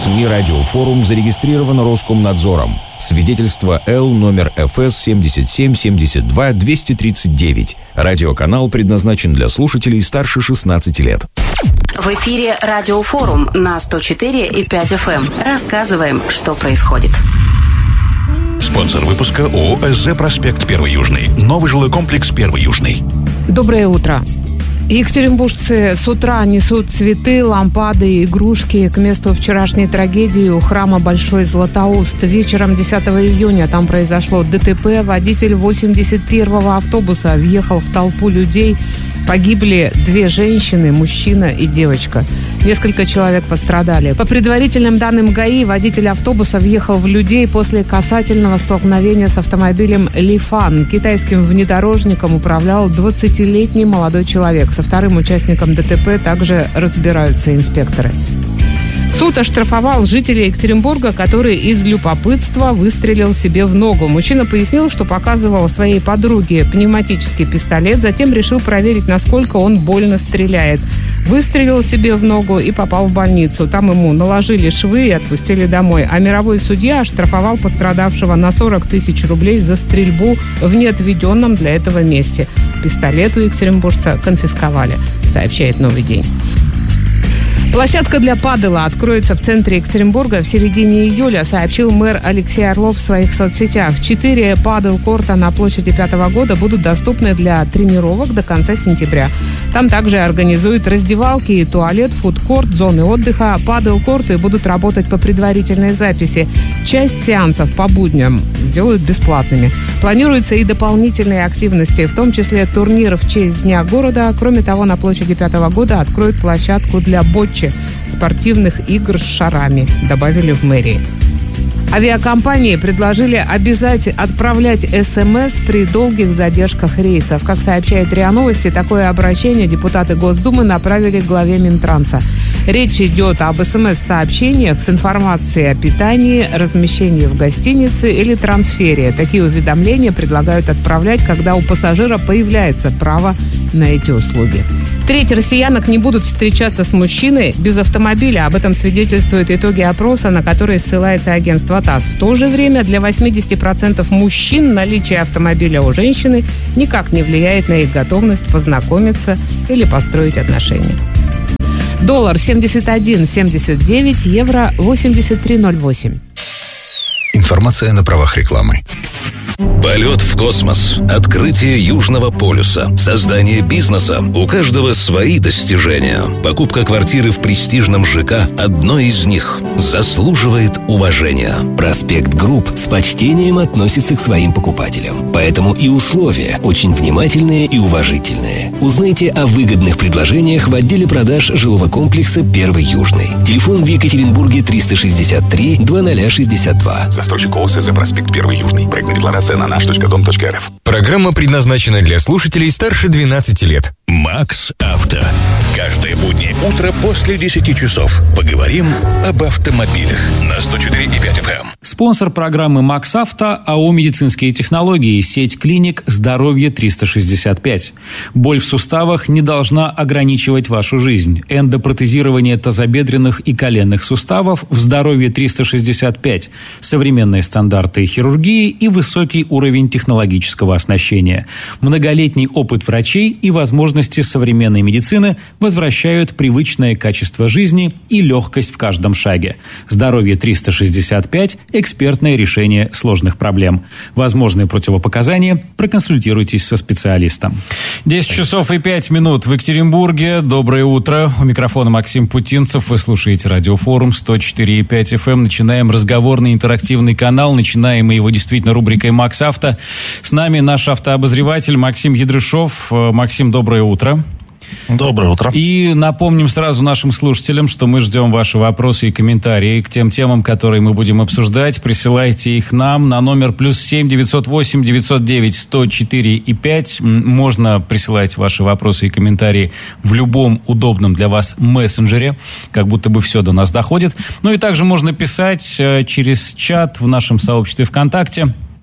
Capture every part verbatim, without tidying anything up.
СМИ «Радиофорум» зарегистрировано Роскомнадзором. Свидетельство Л номер эф эс семьдесят семь семьдесят два двести тридцать девять. Радиоканал предназначен для слушателей старше шестнадцати лет. В эфире «Радиофорум» на сто четыре и пять эф эм. Рассказываем, что происходит. Спонсор выпуска ООО «СЗ Проспект Первый Южный». Новый жилой комплекс Первый Южный. Доброе утро. Екатеринбуржцы с утра несут цветы, лампады, игрушки к месту вчерашней трагедии у храма Большой Златоуст. Вечером десятого июня там произошло ДТП. Водитель восемьдесят первого автобуса въехал в толпу людей. Погибли две женщины, мужчина и девочка. Несколько человек пострадали. По предварительным данным ГАИ, водитель автобуса въехал в людей после касательного столкновения с автомобилем «Лифан». Китайским внедорожником управлял двадцатилетний молодой человек. Со вторым участником ДТП также разбираются инспекторы. Суд оштрафовал жителя Екатеринбурга, который из любопытства выстрелил себе в ногу. Мужчина пояснил, что показывал своей подруге пневматический пистолет, затем решил проверить, насколько он больно стреляет. Выстрелил себе в ногу и попал в больницу. Там ему наложили швы и отпустили домой. А мировой судья оштрафовал пострадавшего на сорок тысяч рублей за стрельбу в неотведенном для этого месте. Пистолет у екатеринбуржца конфисковали, сообщает «Новый день». Площадка для падела откроется в центре Екатеринбурга в середине июля, сообщил мэр Алексей Орлов в своих соцсетях. Четыре падел-корта на площади Пятого года будут доступны для тренировок до конца сентября. Там также организуют раздевалки и туалет, фудкорт, зоны отдыха. Падел-корты будут работать по предварительной записи. Часть сеансов по будням сделают бесплатными. Планируются и дополнительные активности, в том числе турнир в честь Дня города. Кроме того, на площади Пятого года откроют площадку для ботчи, спортивных игр с шарами, добавили в мэрии. Авиакомпании предложили обязать отправлять СМС при долгих задержках рейсов. Как сообщает РИА Новости, такое обращение депутаты Госдумы направили к главе Минтранса. Речь идет об СМС-сообщениях с информацией о питании, размещении в гостинице или трансфере. Такие уведомления предлагают отправлять, когда у пассажира появляется право на эти услуги. Треть россиянок не будут встречаться с мужчиной без автомобиля. Об этом свидетельствуют итоги опроса, на который ссылается агентство ТАСС. В то же время для восемьдесят процентов мужчин наличие автомобиля у женщины никак не влияет на их готовность познакомиться или построить отношения. Доллар семьдесят один семьдесят девять, евро восемьдесят три ноль восемь. Информация на правах рекламы. Полет в космос, открытие Южного полюса, создание бизнеса. У каждого свои достижения. Покупка квартиры в престижном ЖК – одно из них. Заслуживает уважения. Проспект Групп с почтением относится к своим покупателям. Поэтому и условия очень внимательные и уважительные. Узнайте о выгодных предложениях в отделе продаж жилого комплекса «Первый Южный». Телефон в Екатеринбурге триста шестьдесят три двадцать шестьдесят два. Застройщик ООО «СЗ Проспект Первый Южный». Проектная декларация на наш точка дом точка эр эф. Программа предназначена для слушателей старше двенадцати лет. Макс Авто. Каждое буднее утро после десяти часов поговорим об автомобилях на сто четыре и пять эф эм. Спонсор программы «Макс Авто» АО «Медицинские технологии», сеть клиник «Здоровье триста шестьдесят пять». Боль в суставах не должна ограничивать вашу жизнь. Эндопротезирование тазобедренных и коленных суставов в «Здоровье триста шестьдесят пять». Современные стандарты хирургии и высокий уровень технологического оснащения. Многолетний опыт врачей и возможности современной медицины возвращают привычное качество жизни и легкость в каждом шаге. «Здоровье триста шестьдесят пять» – экспертное решение сложных проблем. Возможные противопоказания – проконсультируйтесь со специалистом. десять часов и пять минут в Екатеринбурге. Доброе утро. У микрофона Максим Путинцев. Вы слушаете радиофорум сто четыре и пять эф эм. Начинаем разговорный интерактивный канал. Начинаем мы его действительно рубрикой «Макс Авто». С нами наш автообозреватель Максим Ядрышов. Максим, доброе утро. Доброе утро. И напомним сразу нашим слушателям, что мы ждем ваши вопросы и комментарии к тем темам, которые мы будем обсуждать. Присылайте их нам на номер плюс семь девятьсот восемь девятьсот девять сто четыре и пять. Можно присылать ваши вопросы и комментарии в любом удобном для вас мессенджере, как будто бы все до нас доходит. Ну и также можно писать через чат в нашем сообществе ВКонтакте.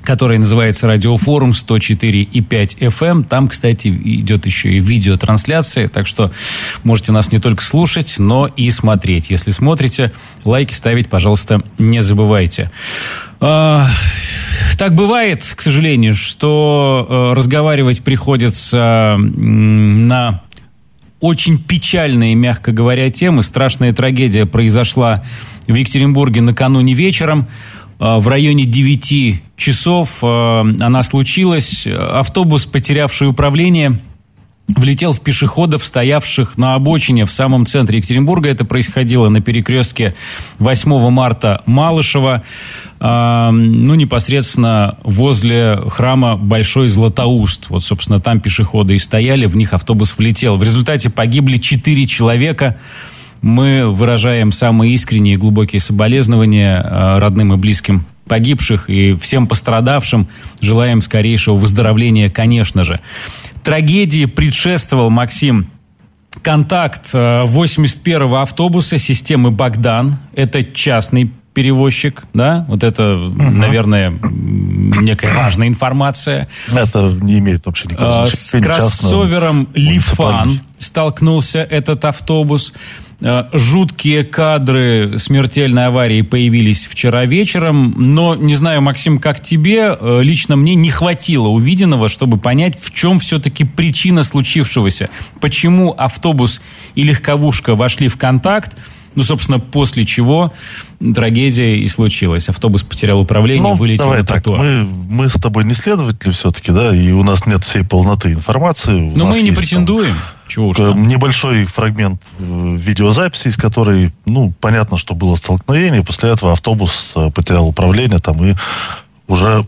который называется «Радиофорум» сто четыре и пять эф эм. Там, кстати, идет еще и видеотрансляция, так что можете нас не только слушать, но и смотреть. Если смотрите, лайки ставить, пожалуйста, не забывайте. Так бывает, к сожалению, что разговаривать приходится на очень печальные, мягко говоря, темы. Страшная трагедия произошла в Екатеринбурге накануне вечером. В районе девяти часов она случилась. Автобус, потерявший управление, влетел в пешеходов, стоявших на обочине в самом центре Екатеринбурга. Это происходило на перекрестке восьмого марта Малышева, ну, непосредственно возле храма Большой Златоуст. Вот, собственно, там пешеходы и стояли, в них автобус влетел. В результате погибли четыре человека. Мы выражаем самые искренние и глубокие соболезнования родным и близким погибших и всем пострадавшим. Желаем скорейшего выздоровления, конечно же. Трагедии предшествовал, Максим, контакт восемьдесят первого автобуса системы «Богдан». Это частный перевозчик, да? Вот это, угу. наверное, некая важная информация. Это не имеет вообще никакого значения. С кроссовером «Лифан» столкнулся этот автобус. Жуткие кадры смертельной аварии появились вчера вечером, но, не знаю, Максим, как тебе, лично мне не хватило увиденного, чтобы понять, в чем все-таки причина случившегося. Почему автобус и легковушка вошли в контакт, ну, собственно, после чего трагедия и случилась. Автобус потерял управление, ну, вылетел давай на тротуар. Мы, мы с тобой не следователи все-таки, да, и у нас нет всей полноты информации. Но мы и не претендуем. Там... Чего уж там. Небольшой фрагмент видеозаписи, из которой, ну, понятно, что было столкновение. После этого автобус потерял управление там и уже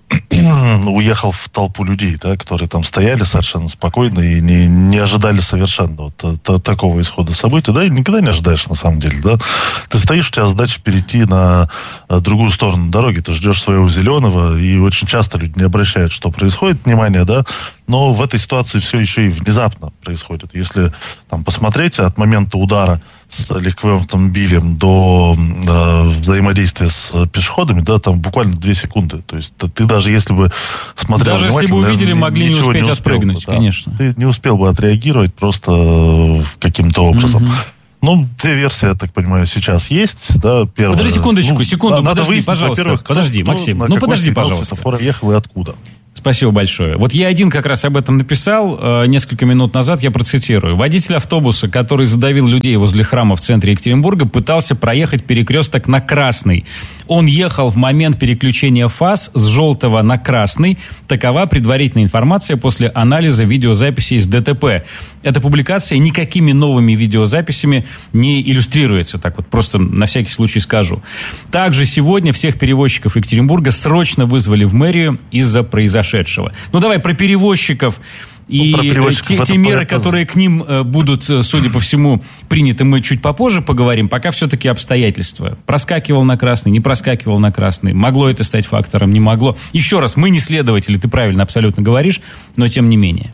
уехал в толпу людей, да, которые там стояли совершенно спокойно и не, не ожидали совершенно вот, т- такого исхода событий. Да, и никогда не ожидаешь, на самом деле. Да. Ты стоишь, у тебя задача перейти на другую сторону дороги, ты ждешь своего зеленого, и очень часто люди не обращают, что происходит, внимания, да. Но в этой ситуации все еще и внезапно происходит. Если там посмотреть от момента удара с легковым автомобилем до э, взаимодействия с пешеходами, да, там буквально две секунды. То есть ты даже если бы смотрел даже если бы увидели, наверное, могли не успеть не отпрыгнуть, бы, конечно. Да, ты не успел бы отреагировать просто каким-то образом. Угу. Ну, две версии, я так понимаю, сейчас есть, да, первая. Подожди секундочку, ну, секунду, подожди, выяснить, пожалуйста. Подожди, кто, Максим, ну подожди, пожалуйста. Ехал и откуда? Спасибо большое. Вот я один как раз об этом написал э, несколько минут назад, я процитирую. Водитель автобуса, который задавил людей возле храма в центре Екатеринбурга, пытался проехать перекресток на красный. Он ехал в момент переключения фаз с желтого на красный. Такова предварительная информация после анализа видеозаписей из ДТП. Эта публикация никакими новыми видеозаписями не иллюстрируется. Так вот, просто на всякий случай скажу. Также сегодня всех перевозчиков Екатеринбурга срочно вызвали в мэрию из-за произошедшего. Ну, давай про перевозчиков и ну, те, те меры, это... которые к ним э, будут, судя по всему, приняты, мы чуть попозже поговорим. Пока все-таки обстоятельства. Проскакивал на красный, не проскакивал на красный. Могло это стать фактором, не могло. Еще раз, мы не следователи, ты правильно абсолютно говоришь, но тем не менее.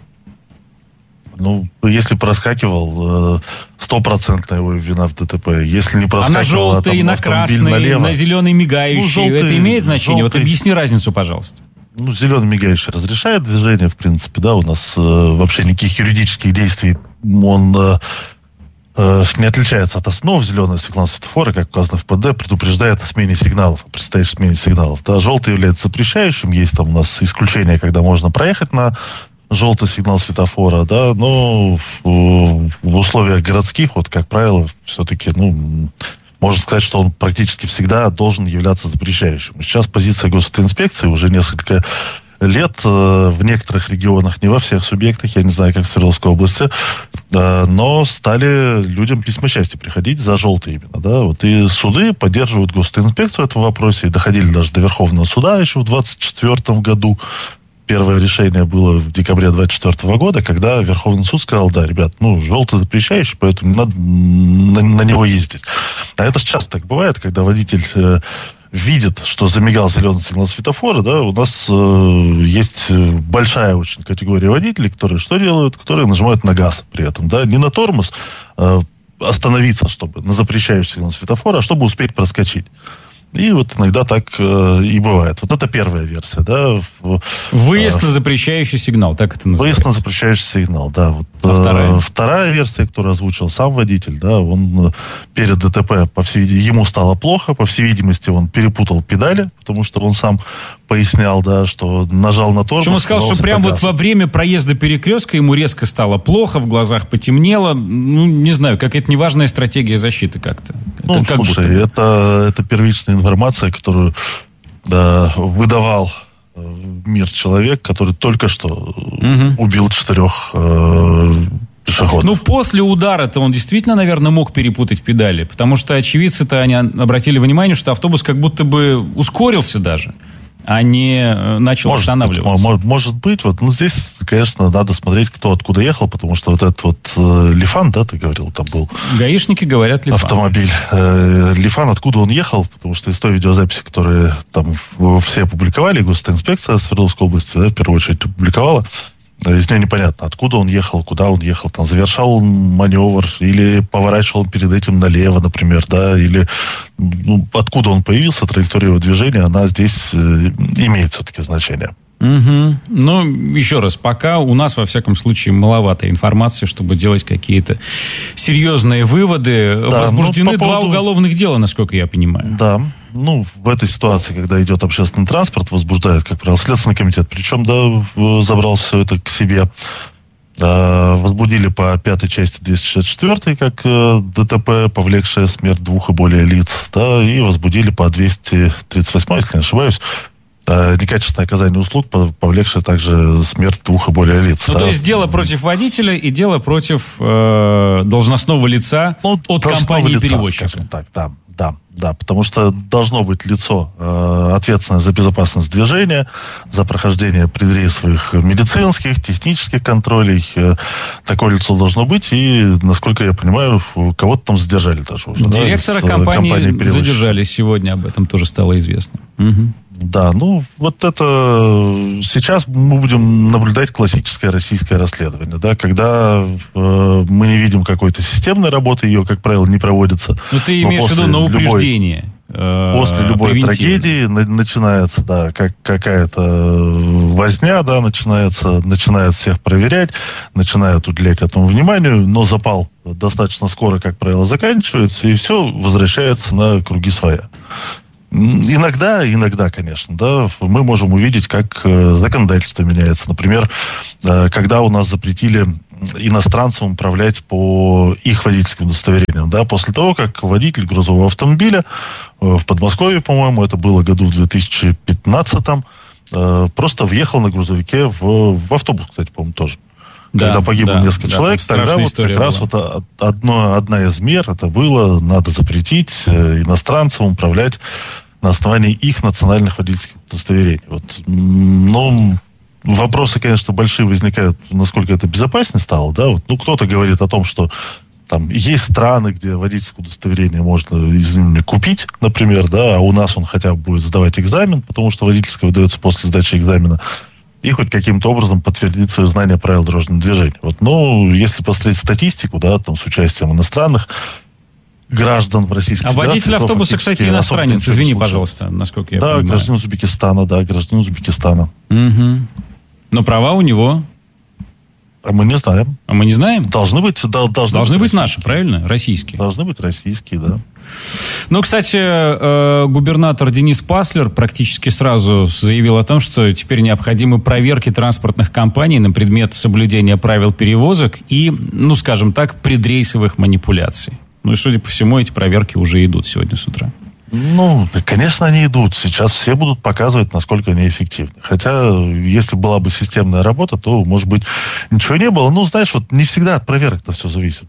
Ну, если проскакивал, стопроцентная его вина в ДТП. Если не проскакивал, а на желтый, а на красный, налево, на зеленый мигающий, ну, желтый, это имеет значение? Желтый... Вот объясни разницу, пожалуйста. Ну, зеленый мигающий разрешает движение, в принципе, да, у нас э, вообще никаких юридических действий он э, э, не отличается от основ. Зеленый сигнал светофора, как указано в ПД, предупреждает о смене сигналов, о предстоящей смене сигналов. Да, желтый является запрещающим, есть там у нас исключение, когда можно проехать на желтый сигнал светофора, да, но в, в условиях городских, вот, как правило, все-таки, ну... Можно сказать, что он практически всегда должен являться запрещающим. Сейчас позиция госинспекции уже несколько лет э, в некоторых регионах, не во всех субъектах, я не знаю, как в Свердловской области, э, но стали людям письма счастья приходить за желтые именно. Да? Вот и суды поддерживают госинспекцию в этом вопросе, и доходили даже до Верховного суда еще в двадцать четвёртом году. Первое решение было в декабре двадцать четвёртого года, когда Верховный суд сказал, да, ребят, ну, желтый запрещающий, поэтому не надо на, на него ездить. А это же часто так бывает, когда водитель э, видит, что замигал зеленый сигнал светофора, да, у нас э, есть большая очень категория водителей, которые что делают? Которые нажимают на газ при этом, да, не на тормоз, э, остановиться, чтобы на запрещающий сигнал светофора, а чтобы успеть проскочить. И вот иногда так э, и бывает. Вот это первая версия, да. Выезд на запрещающий сигнал, так это называется. Выезд на запрещающий сигнал, да. Вот, а вторая? Э, вторая версия, которую озвучил сам водитель, да, он перед ДТП, по всей видимости, ему стало плохо, по всей видимости, он перепутал педали, потому что он сам пояснял, да, что нажал на тормоз. Причем он сказал, что прямо вот во время проезда перекрестка ему резко стало плохо, в глазах потемнело. Ну, не знаю, какая-то неважная стратегия защиты как-то. Ну, как слушай, будто. это, это первичная информация, которую да, выдавал в мир человек, который только что угу. убил четырех э, пешеходов. Ну, после удара-то он действительно, наверное, мог перепутать педали, потому что очевидцы-то они обратили внимание, что автобус как будто бы ускорился даже, а не начал может останавливаться. Быть, может быть. Вот, ну, здесь, конечно, надо смотреть, кто откуда ехал, потому что вот этот вот э, Лифан, да, ты говорил, там был... Гаишники говорят Лифан. Автомобиль. Э, Лифан, откуда он ехал, потому что из той видеозаписи, которые там все опубликовали, госинспекция Свердловской области, да, в первую очередь опубликовала, из нее непонятно, откуда он ехал, куда он ехал, там, завершал он маневр, или поворачивал он перед этим налево, например, да, или ну, откуда он появился, траектория его движения, она здесь э, имеет все-таки значение. Угу. Ну, еще раз, пока у нас, во всяком случае, маловато информации, чтобы делать какие-то серьезные выводы. Да, возбуждены ну, по поводу... два уголовных дела, насколько я понимаю. Да. Ну, в этой ситуации, когда идет общественный транспорт, возбуждает, как правило, Следственный комитет. Причем, да, забрал все это к себе. Возбудили по пятой части двести шестьдесят четвёртой, как ДТП, повлекшее смерть двух и более лиц, да, и возбудили по двести тридцать восьмой, если не ошибаюсь, некачественное оказание услуг, повлекшее также смерть двух и более лиц. Ну, да. То есть дело против водителя и дело против э, должностного лица ну, от компании-перевозчика. Так, да. Да, да, потому что должно быть лицо, э, ответственное за безопасность движения, за прохождение предрейсовых медицинских, технических контролей. Э, такое лицо должно быть, и, насколько я понимаю, кого-то там задержали даже уже. Директора да, компании, компании задержали сегодня, об этом тоже стало известно. Угу. Да, ну, вот это... Сейчас мы будем наблюдать классическое российское расследование, да, когда э, мы не видим какой-то системной работы, ее, как правило, не проводится. Ну, ты имеешь в виду на упреждение. Любой, э, после любой трагедии на, начинается, да, как, какая-то возня, да, начинается, начинают всех проверять, начинают уделять этому вниманию, но запал достаточно скоро, как правило, заканчивается, и все возвращается на круги своя. Иногда, иногда, конечно, да, мы можем увидеть, как э, законодательство меняется. Например, э, когда у нас запретили иностранцам управлять по их водительским удостоверениям, да, после того, как водитель грузового автомобиля э, в Подмосковье, по-моему, это было году в две тысячи пятнадцатом, э, просто въехал на грузовике в, в автобус, кстати, по-моему, тоже. Да, когда погибло да, несколько да, человек, тогда вот как была. раз вот одно, одна из мер, это было, надо запретить э, иностранцам управлять на основании их национальных водительских удостоверений. Вот, ну, вопросы, конечно, большие возникают, насколько это безопаснее стало, да, вот, ну, кто-то говорит о том, что там есть страны, где водительское удостоверение можно извините, купить, например, да, а у нас он хотя бы будет сдавать экзамен, потому что водительское выдается после сдачи экзамена, и хоть каким-то образом подтвердить свое знание правил дорожного движения. Вот, ну, если посмотреть статистику, да, там, с участием иностранных граждан в Российской а Федерации... А водитель автобуса, кстати, иностранец, извини, случаев. пожалуйста, насколько я да, понимаю. Да, гражданин Узбекистана, да, гражданин Узбекистана. Угу. Но права у него... А мы не знаем. А мы не знаем? Должны быть, да, должны должны быть, быть наши, правильно? Российские. Должны быть российские, да. Ну, кстати, губернатор Денис Паслер практически сразу заявил о том, что теперь необходимы проверки транспортных компаний на предмет соблюдения правил перевозок и, ну, скажем так, предрейсовых манипуляций. Ну, и, судя по всему, эти проверки уже идут сегодня с утра. Ну, да, конечно, они идут. Сейчас все будут показывать, насколько они эффективны. Хотя, если была бы системная работа, то, может быть, ничего не было. Ну, знаешь, вот не всегда от проверок-то все зависит.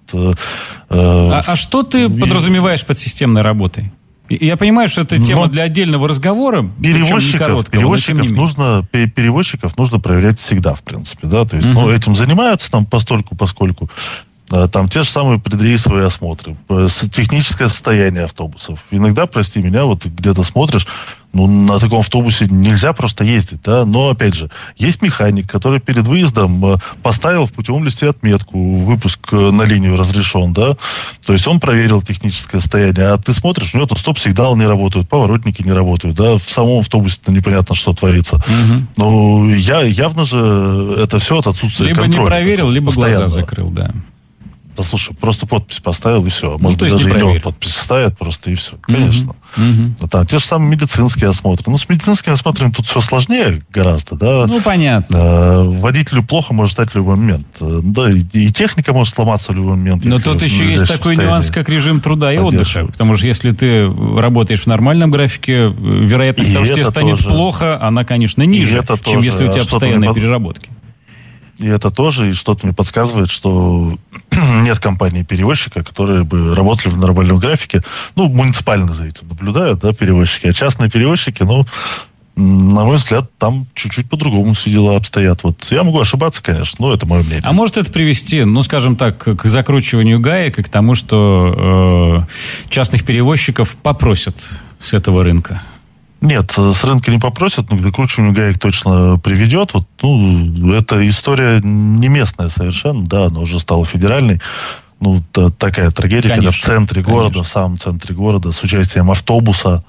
А, а что ты и... подразумеваешь под системной работой? Я понимаю, что это тема но для отдельного разговора. Перевозчиков, короткого, перевозчиков, нужно, перевозчиков нужно проверять всегда, в принципе. Да? То есть, угу. ну, этим занимаются там постольку, поскольку. Там те же самые предрейсовые осмотры, техническое состояние автобусов. Иногда, прости меня, вот где-то смотришь, Ну, на таком автобусе нельзя просто ездить, да, но, опять же, есть механик, который перед выездом поставил в путевом листе отметку, выпуск на линию разрешен, да, то есть он проверил техническое состояние, а ты смотришь, у него тут стоп-сигналы не работают, поворотники не работают, да, в самом автобусе-то непонятно, что творится. Угу. Ну, я, явно же это все от отсутствия либо контроля. Либо не проверил, либо глаза закрыл, да. Да слушай, просто подпись поставил и все. Может ну, быть, даже и он подпись ставит просто и все. Конечно. Mm-hmm. А там те же самые медицинские осмотры. Ну, с медицинскими осмотрами тут все сложнее гораздо, да. Ну, понятно. А, водителю плохо может стать в любой момент. Да, и, и техника может сломаться в любой момент. Но тут еще есть такой нюанс, как режим труда и отдыха. Потому что если ты работаешь в нормальном графике, вероятность и того, что тебе станет тоже плохо, она, конечно, ниже, чем тоже. Если у тебя а постоянные под... переработки. И это тоже, и что-то мне подсказывает, что нет компании-перевозчика, которые бы работали в нормальном графике. Ну, муниципально за этим наблюдают, да, перевозчики. А частные перевозчики, ну, на мой взгляд, там чуть-чуть по-другому все дела обстоят. Вот я могу ошибаться, конечно, но это мое мнение. А может это привести, ну, скажем так, к закручиванию гаек и к тому, что э, частных перевозчиков попросят с этого рынка? Нет, с рынка не попросят, но к закручиванию гаек точно приведет. Вот, ну, эта история не местная совершенно, да, она уже стала федеральной. Ну, та, такая трагедия, конечно, когда в центре конечно. города, в самом центре города, с участием автобуса.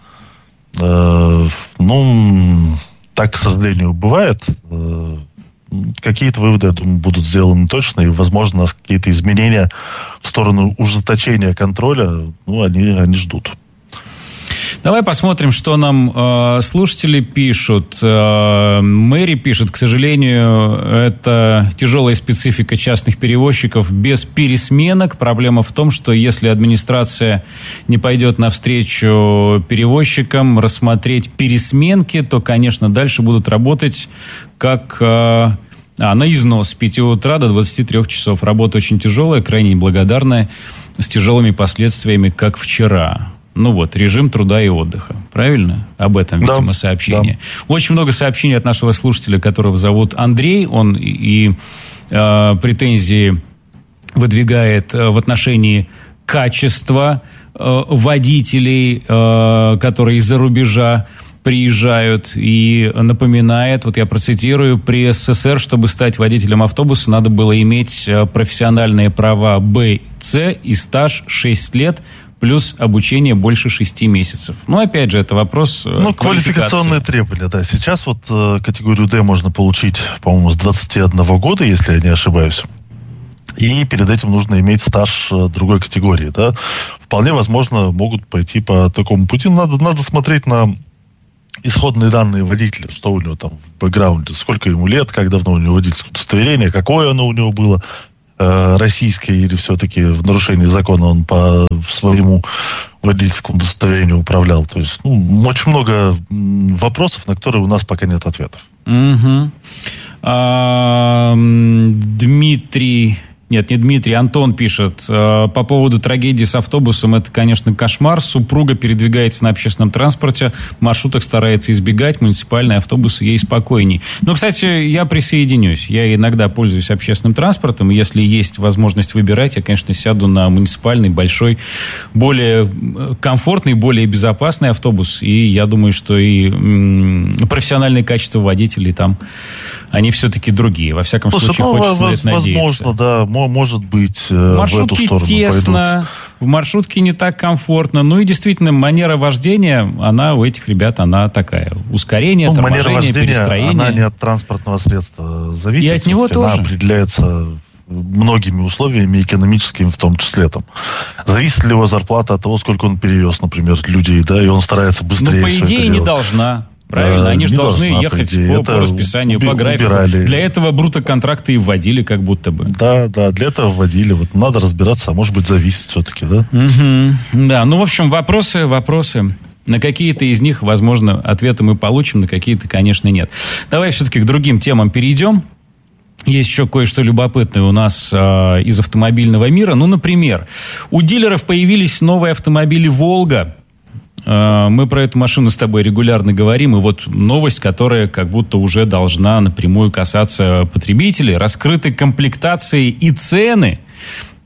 Э, ну, так, к сожалению, бывает. Э, какие-то выводы, я думаю, будут сделаны точно, и, возможно, нас какие-то изменения в сторону ужесточения контроля, ну, они, они ждут. Давай посмотрим, что нам э, слушатели пишут. Э, Мэри пишет, к сожалению, это тяжелая специфика частных перевозчиков без пересменок. Проблема в том, что если администрация не пойдет навстречу перевозчикам рассмотреть пересменки, то, конечно, дальше будут работать как... Э, А, на износ с пяти утра до двадцати трёх часов. Работа очень тяжелая, крайне неблагодарная, с тяжелыми последствиями, как вчера. Ну вот, режим труда и отдыха. Правильно? Об этом, да, видимо, сообщение. Да. Очень много сообщений от нашего слушателя, которого зовут Андрей. Он и, и э, претензии выдвигает в отношении качества э, водителей, э, которые из-за рубежа приезжают, и напоминает, вот я процитирую, при СССР, чтобы стать водителем автобуса, надо было иметь профессиональные права Б и С и стаж шесть лет, плюс обучение больше шести месяцев. Ну, опять же, это вопрос Ну, квалификационные требования, да. Сейчас вот э, категорию Д можно получить, по-моему, с двадцати одного года, если я не ошибаюсь. И перед этим нужно иметь стаж э, другой категории, да. Вполне возможно, могут пойти по такому пути. Надо, надо смотреть на исходные данные водителя, что у него там в бэкграунде, сколько ему лет, как давно у него водительское удостоверение, какое оно у него было, э, российское или все-таки в нарушении закона он по своему водительскому удостоверению управлял. То есть, ну, очень много вопросов, на которые у нас пока нет ответов. Угу. А, Дмитрий... Нет, не Дмитрий, Антон пишет. По поводу трагедии с автобусом, это, конечно, кошмар. Супруга передвигается на общественном транспорте, маршруток старается избегать, муниципальные автобусы ей спокойней. Но, кстати, я присоединюсь. Я иногда пользуюсь общественным транспортом, и если есть возможность выбирать, я, конечно, сяду на муниципальный, большой, более комфортный, более безопасный автобус. И я думаю, что и м- профессиональные качества водителей там, они все-таки другие. Во всяком Слушай, случае, ну, хочется на это надеяться. Возможно, да, может быть, в в эту сторону тесно, пойдут. В маршрутке не так комфортно. Ну и действительно, манера вождения, она у этих ребят, она такая. Ускорение, ну, торможение, перестроение. Она не от транспортного средства зависит. И от него она тоже. Она определяется многими условиями, экономическими в том числе. Там. Зависит ли его зарплата от того, сколько он перевез, например, людей, да, и он старается быстрее. Ну, по идее, не должна. Правильно, они же должны должна, ехать по, по расписанию, по графику. Убирали. Для этого брутоконтракты и вводили, как будто бы. Да, да, для этого вводили. Вот надо разбираться, а может быть, зависит все-таки, да? Угу. Да, ну, в общем, вопросы, вопросы. На какие-то из них, возможно, ответы мы получим, на какие-то, конечно, нет. Давай все-таки к другим темам перейдем. Есть еще кое-что любопытное у нас э, из автомобильного мира. Ну, например, у дилеров появились новые автомобили «Волга». Мы про эту машину с тобой регулярно говорим, и вот новость, которая как будто уже должна напрямую касаться потребителей. Раскрыты комплектации и цены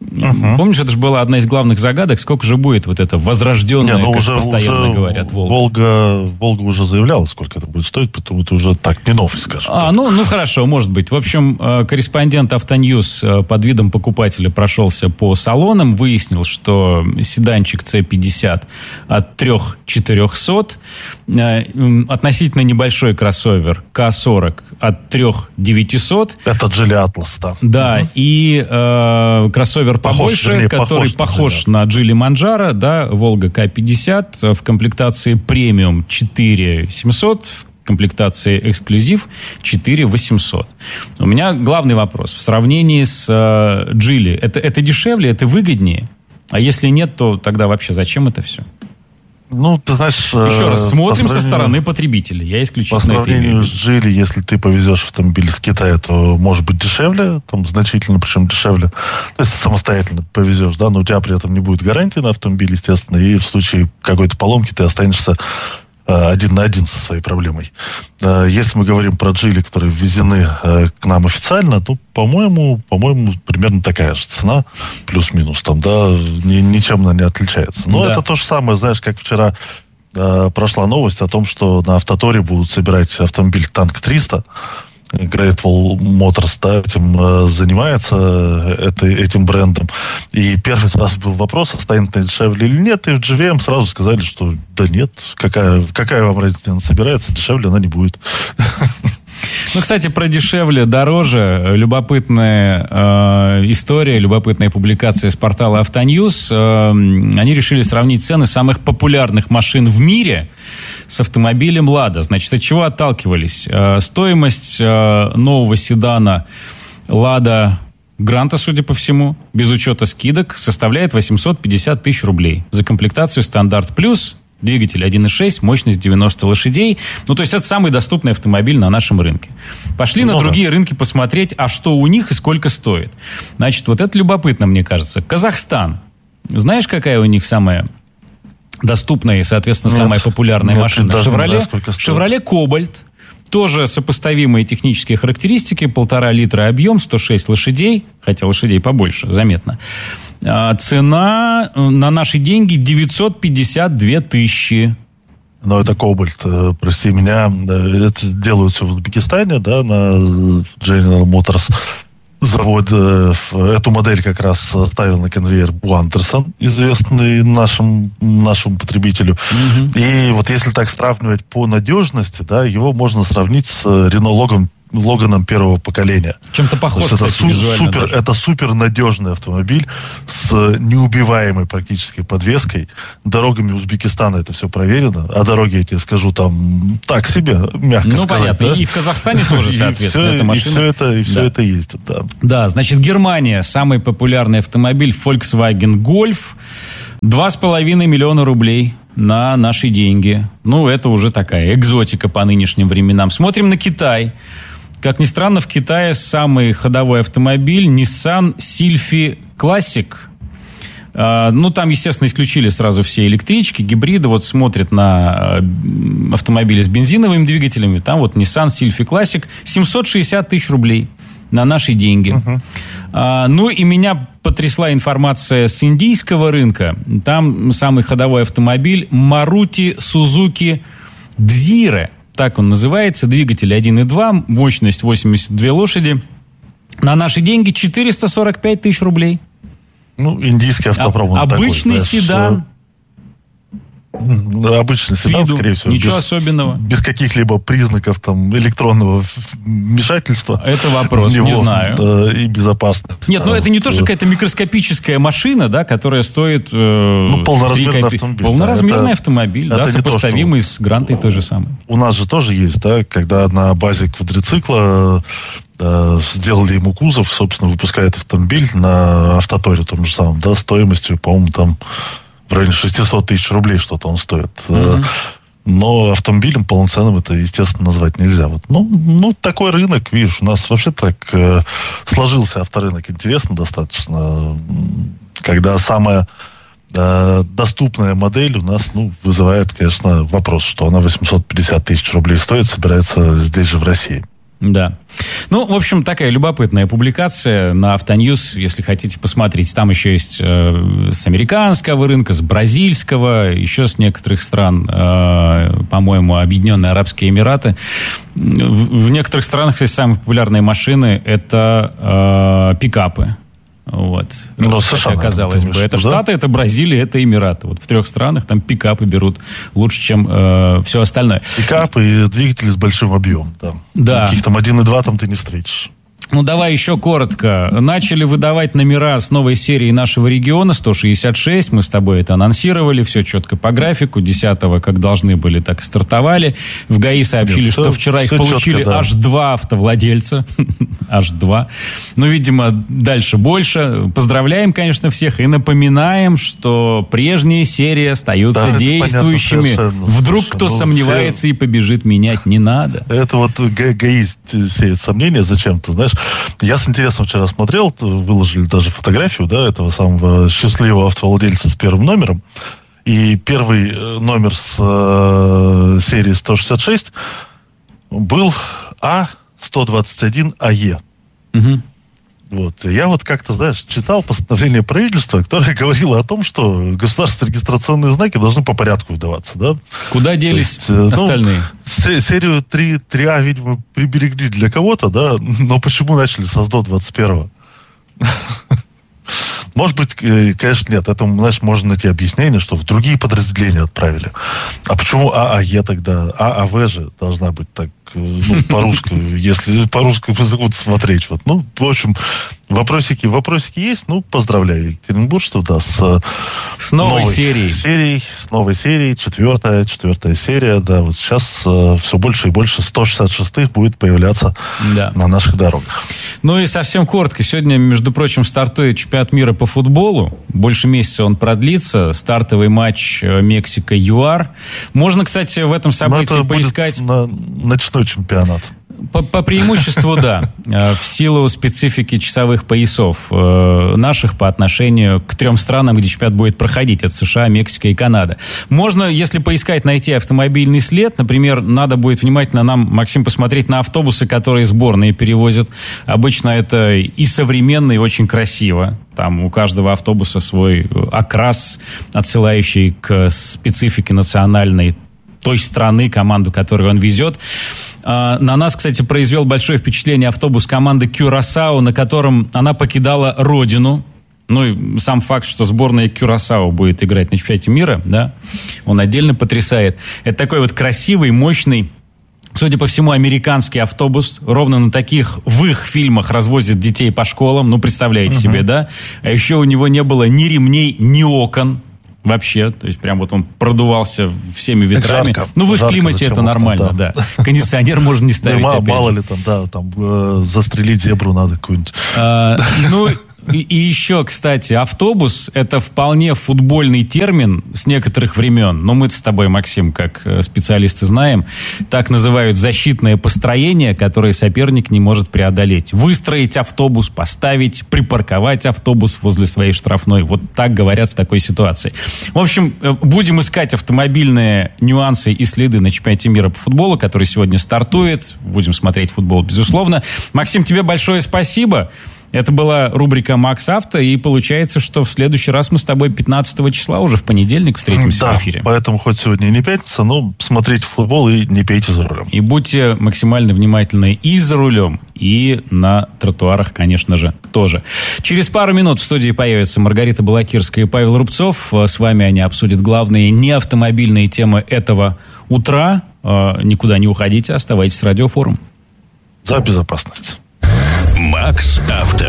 Uh-huh. Помнишь, это же была одна из главных загадок, сколько же будет вот это возрожденное, Не, ну, как уже, постоянно уже говорят, Волга. Волга. Волга уже заявляла, сколько это будет стоить, потому это уже так не новость, скажем. А, ну, ну хорошо, может быть. В общем, корреспондент Автоньюз под видом покупателя прошелся по салонам, выяснил, что седанчик си пятьдесят от три тысячи четырехсот, относительно небольшой кроссовер ка сорок от три тысячи девятисот. Это Geely Atlas, да. Да, угу. и э, кроссовер побольше, похож, вернее, который похож, похож на Geely Manjaro, да, Волга ка пятьдесят в комплектации премиум четыре тысячи семьсот, в комплектации эксклюзив четыре тысячи восемьсот. У меня главный вопрос. В сравнении с э, Geely, это, это дешевле, это выгоднее? А если нет, то тогда вообще зачем это все? Ну, ты знаешь... Еще раз, смотрим со стороны потребителя. Я исключительно По сравнению с Geely, если ты повезешь автомобиль с Китая, то может быть дешевле, там значительно, причем дешевле. То есть ты самостоятельно повезешь, да, но у тебя при этом не будет гарантии на автомобиль, естественно, и в случае какой-то поломки ты останешься один на один со своей проблемой. Если мы говорим про Geely, которые ввезены к нам официально, то, по-моему, по-моему, примерно такая же цена, плюс-минус, там, да, ни, ничем она не отличается. Но да. Это то же самое, знаешь, как вчера э, прошла новость о том, что на Автоторе будут собирать автомобиль Танк триста. Great Wall Motors, да, этим э, занимается, это, этим брендом. И первый сразу был вопрос, станет ли дешевле или нет, и в джи ви эм сразу сказали, что да нет, какая, какая вам разница, она собирается, дешевле она не будет. Ну, кстати, про дешевле, дороже. Любопытная э, история, любопытная публикация с портала Автоньюз. Э, они решили сравнить цены самых популярных машин в мире с автомобилем «Лада». Значит, от чего отталкивались? Э, стоимость э, нового седана «Лада Гранта», судя по всему, без учета скидок, составляет восемьсот пятьдесят тысяч рублей. За комплектацию «Стандарт Плюс», двигатель один и шесть, мощность девяносто лошадей. Ну, то есть, это самый доступный автомобиль на нашем рынке. Пошли ну, на другие да. рынки посмотреть, а что у них и сколько стоит. Значит, вот это любопытно, мне кажется. Казахстан. Знаешь, какая у них самая доступная и, соответственно, нет, самая популярная нет, машина? Шевроле, Шевроле Кобальт. Тоже сопоставимые технические характеристики. Полтора литра объем, сто шесть лошадей. Хотя лошадей побольше, заметно. Цена на наши деньги девятьсот пятьдесят две тысячи. Но это Кобальт, прости меня. Это делают все в Узбекистане, да, на General Motors. Завод эту модель как раз ставил на конвейер Бу Андерсон, известный нашим, нашему потребителю. Mm-hmm. И вот если так сравнивать по надежности, да, его можно сравнить с Renault Logan, Логаном первого поколения. Чем-то похож, кстати, это, су- визуально супер, даже. Это супер надежный автомобиль с неубиваемой практически подвеской. Дорогами Узбекистана это все проверено. А дороги, я тебе скажу, там так себе, мягко ну, сказать. понятно. Да? И в Казахстане тоже, соответственно, эта машина. И все это, и все да. это ездит, да. Да, значит, Германия. Самый популярный автомобиль Volkswagen Golf. Два с половиной миллиона рублей на наши деньги. Ну, это уже такая экзотика по нынешним временам. Смотрим на Китай. Как ни странно, в Китае самый ходовой автомобиль Nissan Sylphy Classic. А, ну, там, естественно, исключили сразу все электрички, гибриды. Вот смотрят на автомобили с бензиновыми двигателями. Там вот Nissan Sylphy Classic. семьсот шестьдесят тысяч рублей на наши деньги. Uh-huh. А, ну, и меня потрясла информация с индийского рынка. Там самый ходовой автомобиль Maruti Suzuki Dzire. Так он называется, двигатель один и два, мощность восемьдесят две лошади. На наши деньги четыреста сорок пять тысяч рублей. Ну, индийский автопром. А, обычный такой, седан. Обычный седан, виду, скорее всего. Ничего без, особенного. Без каких-либо признаков там электронного вмешательства. Это вопрос, него, не знаю. Да, и безопасно. Нет, ну это не то, что какая-то микроскопическая машина, да, которая стоит... Э, ну, полноразмерный копи... автомобиль. Полноразмерный да, автомобиль, это, да, это сопоставимый то, что... с Грантой той же самой. У нас же тоже есть, да, когда на базе квадрицикла э, сделали ему кузов, собственно, выпускает автомобиль на Автоторе том же самом, да, стоимостью, по-моему, там... в районе шестьсот тысяч рублей что-то он стоит. Mm-hmm. Но автомобилем полноценным это, естественно, назвать нельзя. Вот, ну, ну, такой рынок, видишь, у нас вообще так э, сложился авторынок интересно достаточно, когда самая э, доступная модель у нас, ну, вызывает, конечно, вопрос, что она восемьсот пятьдесят тысяч рублей стоит, собирается здесь же в России. Да. Ну, в общем, такая любопытная публикация на Автоньюз, если хотите посмотреть. Там еще есть э, с американского рынка, с бразильского, еще с некоторых стран, э, по-моему, Объединенные Арабские Эмираты. В, в некоторых странах, кстати, самые популярные машины – это э, пикапы. Вот. Ну, Хотя, США, казалось бы, это да? Штаты, это Бразилия, это Эмираты. Вот в трех странах там пикапы берут лучше, чем э, все остальное. Пикапы и двигатели с большим объемом. Да. Да. Каких там один и два там ты не встретишь. Ну, давай еще коротко. Начали выдавать номера с новой серии нашего региона, сто шестьдесят шесть. Мы с тобой это анонсировали. Все четко по графику. десятого, как должны были, так и стартовали. В ГАИ сообщили, Нет, что все, вчера их все получили четко, да. аж два автовладельца. Аж два. Ну, видимо, дальше больше. Поздравляем, конечно, всех. И напоминаем, что прежние серии остаются Да, действующими. понятно, Вдруг Слушай, кто ну, сомневается все... и побежит менять, не надо. Это вот ГАИ сеет сомнения зачем-то, знаешь. Я с интересом вчера смотрел, выложили даже фотографию, да, этого самого счастливого автовладельца с первым номером. И первый номер с э, серии сто шестьдесят шесть был А сто двадцать один АЕ. Угу. Вот. Я вот как-то, знаешь, читал постановление правительства, которое говорило о том, что государственные регистрационные знаки должны по порядку выдаваться, да? Куда делись есть, ну, остальные? С- серию три, три А, видимо, приберегли для кого-то, да? Но почему начали со сто двадцать первого? Может быть, конечно, нет. Этому, знаешь, можно найти объяснение, что в другие подразделения отправили. А почему ААЕ тогда? ААВ же должна быть так, ну, по-русски, если по русскому языку смотреть. Вот. Ну, в общем, вопросики, вопросики есть. Ну, поздравляю Екатеринбуржцев, да, с, с новой, новой серией. серией. С новой серией, четвертая, четвертая серия, да. Вот сейчас э, все больше и больше сто шестьдесят шестых будет появляться да. на наших дорогах. Ну и совсем коротко. Сегодня, между прочим, стартует чемпионат мира по футболу. Больше месяца он продлится. Стартовый матч Мексика-ЮАР. Можно, кстати, в этом событии это поискать... Будет на ночной чемпионат. По, по преимуществу, да. В силу специфики часовых поясов наших по отношению к трем странам, где чемпионат будет проходить. Это США, Мексика и Канада. Можно, если поискать, найти автомобильный след. Например, надо будет внимательно нам, Максим, посмотреть на автобусы, которые сборные перевозят. Обычно это и современно, и очень красиво. Там у каждого автобуса свой окрас, отсылающий к специфике национальной той страны, команду, которую он везет. На нас, кстати, произвел большое впечатление автобус команды Кюрасао, на котором она покидала родину. Ну и сам факт, что сборная Кюрасао будет играть на чемпионате мира, да, он отдельно потрясает. Это такой вот красивый, мощный, судя по всему, американский автобус. Ровно на таких в их фильмах развозят детей по школам. Ну, представляете uh-huh. себе, да? А еще у него не было ни ремней, ни окон. Вообще, то есть прям вот он продувался всеми ветрами. Жарко, ну, в их жарко, климате это нормально, там, да. да. Кондиционер можно не ставить. Мало, мало ли там, да, там э, застрелить зебру надо какую-нибудь. А, ну, и, и еще, кстати, автобус – это вполне футбольный термин с некоторых времен. Но мы-то с тобой, Максим, как специалисты знаем, так называют защитное построение, которое соперник не может преодолеть. Выстроить автобус, поставить, припарковать автобус возле своей штрафной. Вот так говорят в такой ситуации. В общем, будем искать автомобильные нюансы и следы на чемпионате мира по футболу, который сегодня стартует. Будем смотреть футбол, безусловно. Максим, тебе большое спасибо. Это была рубрика «Макс Авто», и получается, что в следующий раз мы с тобой пятнадцатого числа, уже в понедельник, встретимся да, в эфире. Поэтому хоть сегодня и не пятница, но смотрите футбол и не пейте за рулем. И будьте максимально внимательны и за рулем, и на тротуарах, конечно же, тоже. Через пару минут в студии появятся Маргарита Балакирская и Павел Рубцов. С вами они обсудят главные неавтомобильные темы этого утра. Никуда не уходите, оставайтесь с Радиофорум. За безопасность. Макс Авто.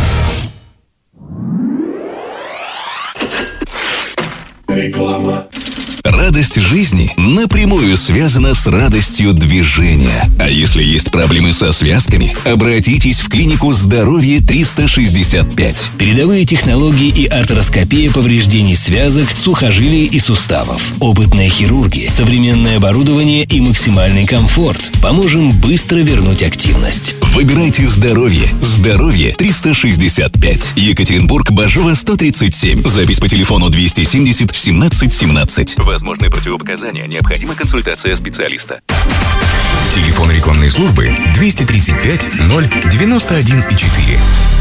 Реклама. Радость жизни напрямую связана с радостью движения. А если есть проблемы со связками, обратитесь в клинику «Здоровье триста шестьдесят пять». Передовые технологии и артроскопия повреждений связок, сухожилий и суставов. Опытная хирургия, современное оборудование и максимальный комфорт. Поможем быстро вернуть активность. Выбирайте здоровье. Здоровье триста шестьдесят пять. Екатеринбург, Бажова, сто тридцать семь. Запись по телефону двести семьдесят семнадцать семнадцать. Возможны противопоказания. Необходима консультация специалиста. Телефон рекламной службы двести тридцать пять ноль девяносто один четыре.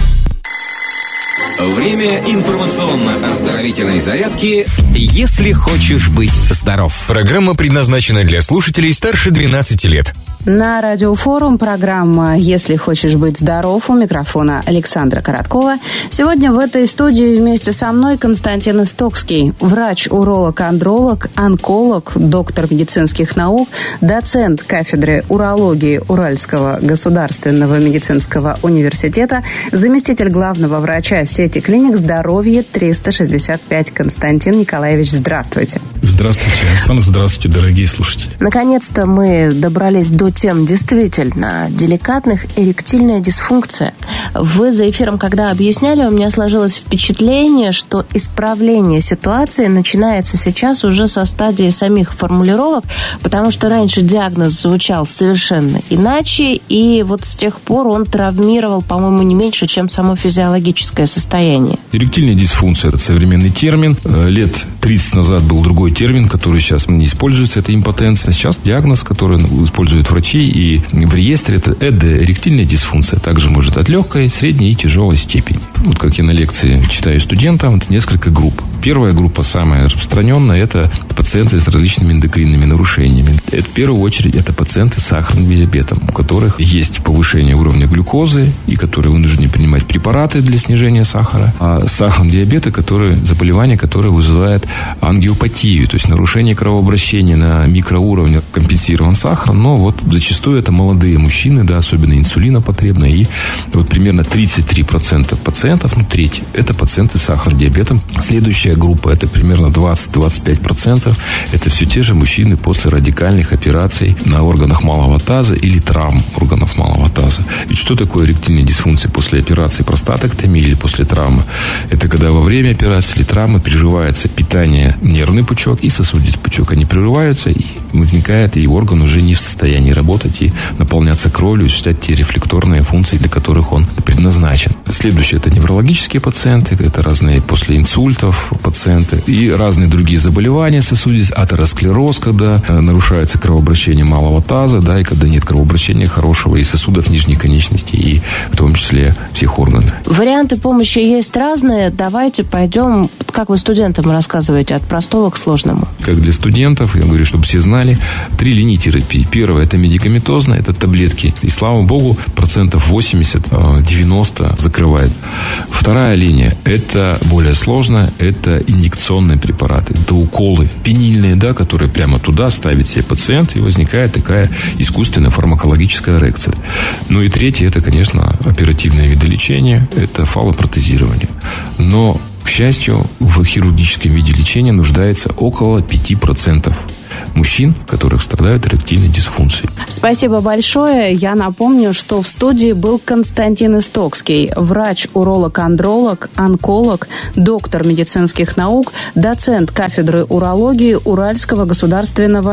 Время информационно-оздоровительной зарядки «Если хочешь быть здоров». Программа предназначена для слушателей старше двенадцати лет. На Радиофорум программа «Если хочешь быть здоров», у микрофона Александра Короткова. Сегодня в этой студии вместе со мной Константин Истокский, врач-уролог-андролог, онколог, доктор медицинских наук, доцент кафедры урологии Уральского государственного медицинского университета, заместитель главного врача сети клиник «Здоровье триста шестьдесят пять». Константин Николаевич, здравствуйте. Здравствуйте, Александр, здравствуйте, дорогие слушатели. Наконец-то мы добрались до тем действительно деликатных. Эректильная дисфункция. Вы за эфиром, когда объясняли, у меня сложилось впечатление, что исправление ситуации начинается сейчас уже со стадии самих формулировок, потому что раньше диагноз звучал совершенно иначе, и вот с тех пор он травмировал, по-моему, не меньше, чем само физиологическое состояние. Эректильная дисфункция – это современный термин. Лет тридцать назад был другой термин, который сейчас не используется, это импотенция. Сейчас диагноз, который используют врачи и в реестре, это ЭД, эректильная дисфункция. Также может от легкой, средней и тяжелой степени. Вот как я на лекции читаю студентам, это несколько групп. Первая группа, самая распространенная, это пациенты с различными эндокринными нарушениями. Это, в первую очередь, это пациенты с сахарным диабетом, у которых есть повышение уровня глюкозы и которые вынуждены принимать препараты для снижения сахара. А сахарный диабет, это которые, заболевание, которое вызывает ангиопатию, то есть нарушение кровообращения на микроуровне, компенсирован сахар, но вот зачастую это молодые мужчины, да, особенно инсулинопотребные, и вот примерно тридцать три процента пациентов, ну треть, это пациенты с сахарным диабетом. Следующая группа, это примерно двадцать-двадцать пять процентов, это все те же мужчины после радикальных операций на органах малого таза или травм органов малого таза. Ведь что такое эректильная дисфункция после операции простатэктомии или после травмы? Это когда во время операции или травмы прерывается питание, нервный пучок и сосудистый пучок. Они прерываются, и возникает, и орган уже не в состоянии работать и наполняться кровью, осуществлять те рефлекторные функции, для которых он предназначен. Следующее – это неврологические пациенты, это разные после инсультов пациенты и разные другие заболевания сосудистые, атеросклероз, когда нарушается кровообращение малого таза, да, и когда нет кровообращения хорошего и сосудов нижней конечности, и в том числе всех органов. Варианты помощи есть разные. Давайте пойдем, как вы студентам рассказываете, от простого к сложному. Как для студентов, я говорю, чтобы все знали, три линии терапии. Первая – это медикаментозная, это таблетки. И, слава богу, процентов восемьдесят-девяносто закрывает. Вторая линия – это более сложная, это инъекционные препараты. Это уколы пенильные, да, которые прямо туда ставит себе пациент, и возникает такая искусственная фармакологическая эрекция. Ну и третье – это, конечно, оперативные виды лечения, это фаллопротезирование. Но, к счастью, в хирургическом виде лечения нуждается около пяти процентов мужчин, которых страдают эректильной дисфункцией. Спасибо большое. Я напомню, что в студии был Константин Истокский, врач-уролог-андролог, онколог, доктор медицинских наук, доцент кафедры урологии Уральского государственного